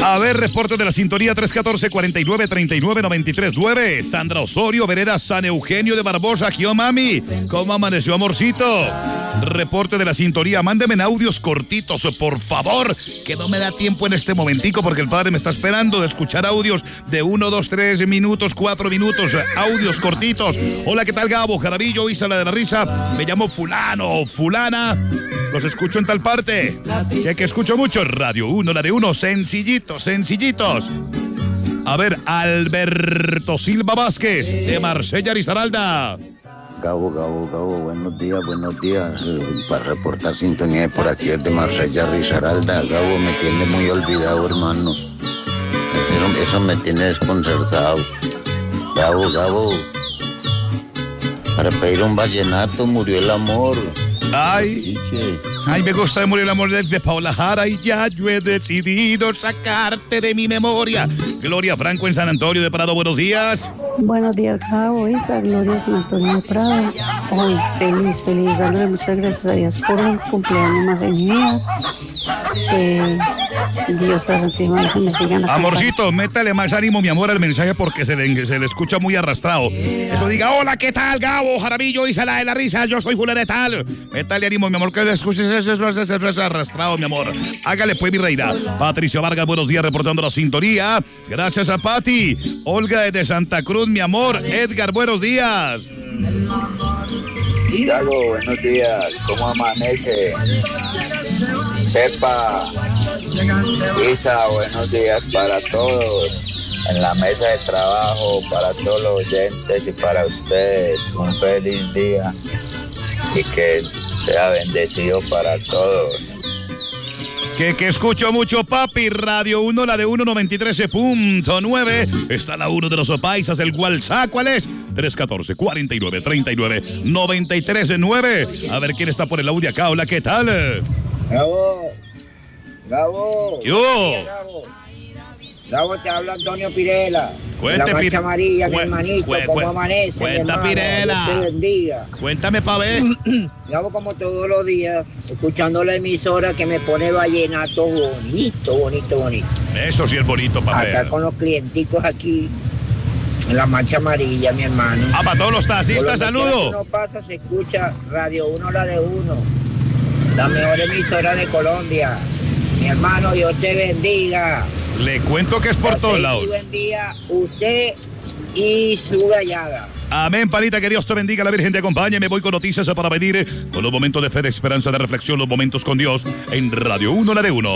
A ver, reporte de la sintonía 314-49-39-93-9. Sandra Osorio, vereda San Eugenio de Barbosa. ¿Qué mami? ¿Cómo amaneció, amorcito? Reporte de la sintonía. Mándenme en audios cortitos, por favor, que no me da tiempo en este momentico porque el padre me está esperando de escuchar audios de 1, 2, 3 minutos, 4 minutos, audios cortitos. Hola, ¿qué tal, Gabo? Jarabillo, Isla de la Risa. Me llamo fulano, fulana. Los escucho en tal parte. Que escucho mucho. Radio 1, la de 1. Sencillitos. A ver, Alberto Silva Vázquez, de Marsella, Risaralda. Gabo, buenos días. Para reportar sintonía por aquí desde Marsella, Risaralda. Gabo, me tiene muy olvidado, hermano. Eso me tiene desconcertado. Gabo. Para pedir un vallenato murió el amor. Ay, me gusta de morir el amor de Paola Jara y ya yo he decidido sacarte de mi memoria. Gloria Franco en San Antonio de Prado, buenos días. Buenos días, Gabo, Isa, Gloria San Antonio de Prado. Hoy feliz, dándole muchas gracias a Dios por un cumpleaños más en mi vida. Dios la santísima me sigan. Amorcito, métale más ánimo, mi amor, al mensaje porque se le escucha muy arrastrado. Eso diga, hola, ¿qué tal, Gabo? Jarabillo, Isa de la Risa, yo soy fulano de tal. Métale ánimo, mi amor, que le escuches eso arrastrado, mi amor. Hágale pues, mi reina. Patricio Vargas, buenos días, reportando la sintonía. Gracias a Pati. Olga de Santa Cruz, mi amor. Edgar, buenos días. Hidalgo, buenos días. ¿Cómo amanece? Sepa. Isa, buenos días para todos. En la mesa de trabajo, para todos los oyentes y para ustedes. Un feliz día. Y que sea bendecido para todos. Que escucho mucho, papi. Radio 1, la de 193.9. Está la 1 de los paisas, el WhatsApp, ¿cuál es? 314-49-39-93-9. A ver quién está por el audio acá. Hola, ¿qué tal? Gabo. Gabo, te habla Antonio Pirela. Cuente, la marcha amarilla, mi hermanito. ¿Cómo amanece? Cuenta, Pirela. Dios te bendiga. Cuéntame, pa' ver. Gabo, como todos los días, escuchando la emisora que me pone vallenato bonito. Eso sí es bonito, pa' ver. Acá con los clienticos aquí, en la marcha amarilla, mi hermano. Para todos los taxistas, saludos. No pasa, se escucha Radio 1, la de 1. La mejor emisora de Colombia. Mi hermano, Dios te bendiga. Le cuento que es por todos lados. Buen día, usted y su gallada. Amén, panita, que Dios te bendiga, la Virgen te acompañe. Me voy con noticias para venir con los momentos de fe, de esperanza, de reflexión, los momentos con Dios en Radio 1, la de 1.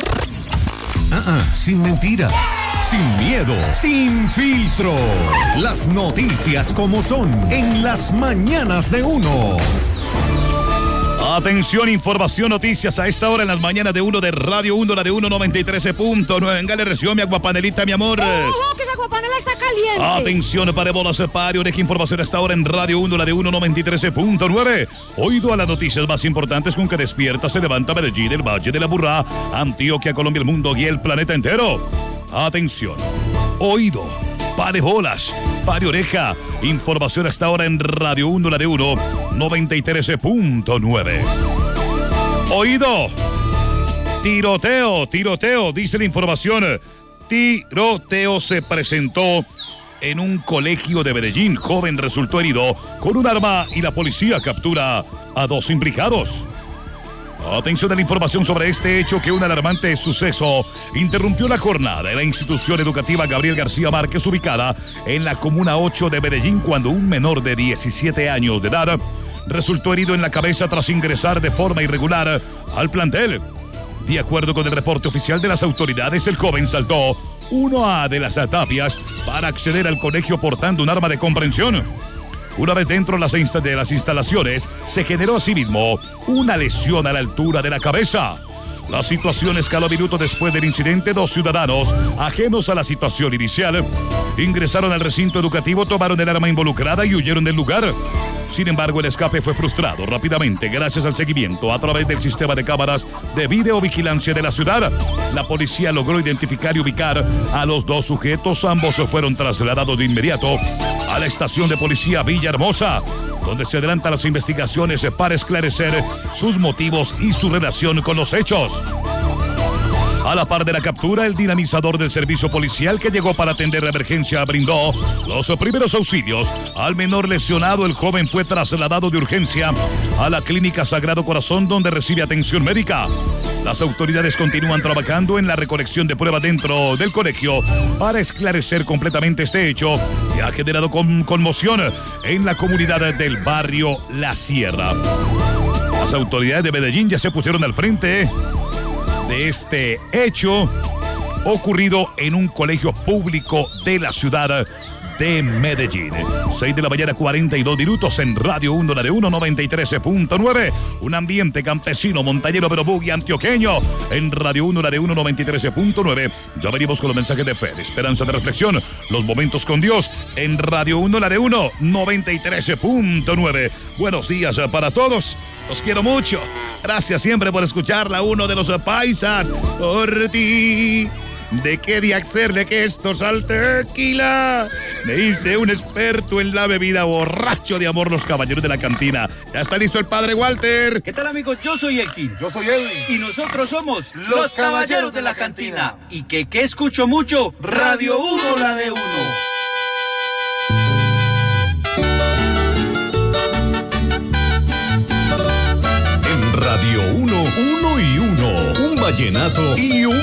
Sin mentiras, sin miedo, sin filtro. Las noticias como son en las mañanas de 1. Atención, información, noticias a esta hora en las mañanas de 1 de Radio 1, la de 193.9. Venga, le recibo mi aguapanelita, mi amor. ¡Ojo, que esa aguapanela está caliente! Atención, para bolas, para oreja, información a esta hora en Radio 1, la de 193.9. Oído a las noticias más importantes con que despierta, se levanta Medellín, el Valle de la Burrá, Antioquia, Colombia, el mundo y el planeta entero. Atención, oído, pare bolas, pare oreja, información hasta ahora en Radio 1, la de 193.9. Oído, tiroteo, dice la información. Tiroteo se presentó en un colegio de Medellín. Joven resultó herido con un arma y la policía captura a 2 implicados. Atención a la información sobre este hecho, que un alarmante suceso interrumpió la jornada en la institución educativa Gabriel García Márquez, ubicada en la Comuna 8 de Medellín, cuando un menor de 17 años de edad resultó herido en la cabeza tras ingresar de forma irregular al plantel. De acuerdo con el reporte oficial de las autoridades, el joven saltó una de las tapias para acceder al colegio portando un arma de comprensión. Una vez dentro de las instalaciones, se generó asimismo una lesión a la altura de la cabeza. La situación escaló minutos después del incidente. 2 ciudadanos, ajenos a la situación inicial, ingresaron al recinto educativo, tomaron el arma involucrada y huyeron del lugar. Sin embargo, el escape fue frustrado rápidamente gracias al seguimiento a través del sistema de cámaras de videovigilancia de la ciudad. La policía logró identificar y ubicar a los 2 sujetos. Ambos fueron trasladados de inmediato a la estación de policía Villahermosa, donde se adelantan las investigaciones para esclarecer sus motivos y su relación con los hechos. A la par de la captura, el dinamizador del servicio policial que llegó para atender la emergencia brindó los primeros auxilios. Al menor lesionado, el joven fue trasladado de urgencia a la Clínica Sagrado Corazón, donde recibe atención médica. Las autoridades continúan trabajando en la recolección de pruebas dentro del colegio para esclarecer completamente este hecho que ha generado conmoción en la comunidad del barrio La Sierra. Las autoridades de Medellín ya se pusieron al frente de este hecho ocurrido en un colegio público de la ciudad de Medellín. 6 de la mañana, 42 minutos en Radio 1, la de 1, 93.9. Un ambiente campesino, montañero, pero buggy antioqueño en Radio 1, la de 1, 93.9. Ya venimos con los mensajes de fe, de esperanza, de reflexión. Los momentos con Dios en Radio 1, la de 1, 93.9. Buenos días para todos. Los quiero mucho. Gracias siempre por escuchar la 1 de los paisas. Por ti. ¿De qué de hacerle que esto salte tequila? Me hice un experto en la bebida, borracho de amor, los caballeros de la cantina. Ya está listo el padre Walter. ¿Qué tal, amigos? Yo soy Elkin. Yo soy Edwin. Y nosotros somos los caballeros de la cantina. ¿Y que escucho mucho? Radio 1, la de 1. En Radio 1, 1 y 1. Un vallenato y un